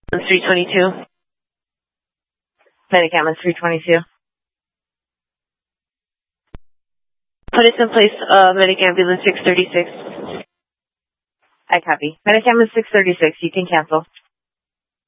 322. Medic ambulance 322. Put us in place, medic ambulance 636. I copy. Medic ambulance 636, you can cancel.